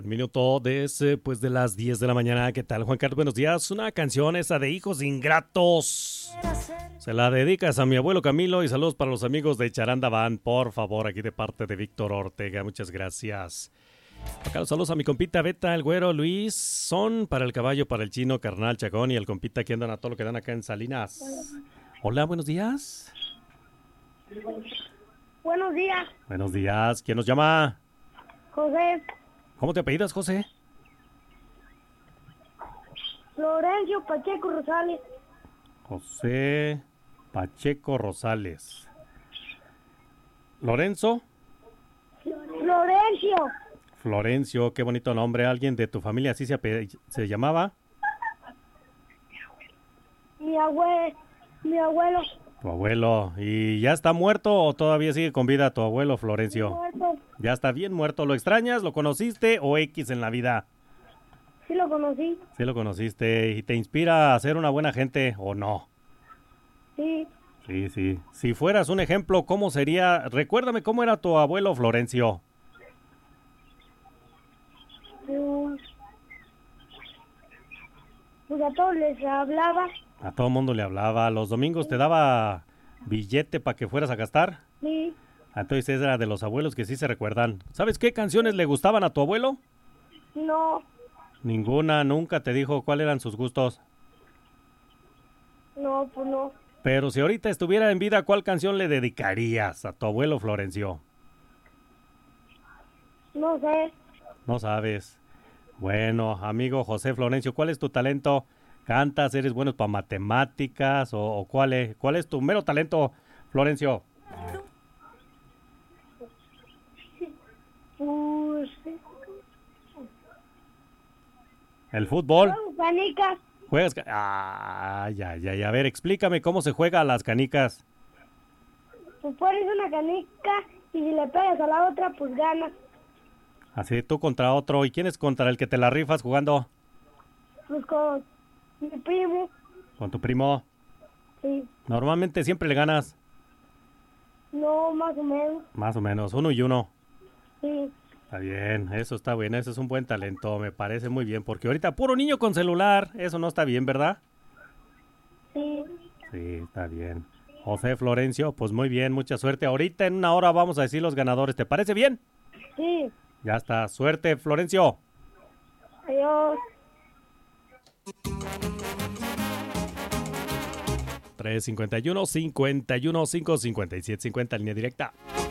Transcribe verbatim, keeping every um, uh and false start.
Un minuto después de las diez de la mañana. ¿Qué tal, Juan Carlos? Buenos días. Una canción esa de Hijos Ingratos. Se la dedicas a mi abuelo Camilo y saludos para los amigos de Charanda Band, por favor, aquí de parte de Víctor Ortega. Muchas gracias. Acá los saludos a mi compita Beta, el güero, Luis, Son, para el caballo, para el chino, carnal, Chacón y el compita que andan a todo lo que dan acá en Salinas. Hola, buenos días. Buenos días. Buenos días. ¿Quién nos llama? José. ¿Cómo te apellidas, José? Florencio Pacheco Rosales. José Pacheco Rosales. ¿Lorenzo? Florencio. Florencio, qué bonito nombre. ¿Alguien de tu familia así se, se llamaba? Mi abuelo. Mi abuelo. Tu abuelo. ¿Y ya está muerto o todavía sigue con vida tu abuelo, Florencio? Muerto. Ya está bien muerto. ¿Lo extrañas? ¿Lo conociste o X en la vida? Sí lo conocí. Sí lo conociste. ¿Y te inspira a ser una buena gente o no? Sí. Sí, sí. Si fueras un ejemplo, ¿cómo sería? Recuérdame cómo era tu abuelo, Florencio. Pues, pues a todos les hablaba. A todo el mundo le hablaba. ¿Los domingos te daba billete para que fueras a gastar? Sí. Entonces era de los abuelos que sí se recuerdan. ¿Sabes qué canciones le gustaban a tu abuelo? No. Ninguna, nunca te dijo cuáles eran sus gustos. No, pues no. Pero si ahorita estuviera en vida, ¿cuál canción le dedicarías a tu abuelo, Florencio? No sé. No sabes. Bueno, amigo José Florencio, ¿cuál es tu talento? ¿Cantas? ¿Eres bueno para matemáticas? ¿O, o cuál, es, cuál es tu mero talento, Florencio? Pues... ¿El fútbol? Juego canicas. ¿Juegas? Ah, ya, ya, ya. A ver, explícame cómo se juega a las canicas. Pues pones una canica y si le pegas a la otra, pues ganas. Así, tú contra otro. ¿Y quién es contra el que te la rifas jugando? Pues con mi primo. ¿Con tu primo? Sí. Normalmente siempre le ganas. No, más o menos. Más o menos, uno y uno. Sí. Está bien, eso está bien, eso es un buen talento, me parece muy bien, porque ahorita puro niño con celular, eso no está bien, ¿verdad? Sí. Sí, está bien. José Florencio, pues muy bien, mucha suerte. Ahorita en una hora vamos a decir los ganadores, ¿te parece bien? Sí. Ya está, suerte, Florencio. Adiós. tres cincuenta y uno, cincuenta y uno, cinco cincuenta y siete cincuenta, línea directa.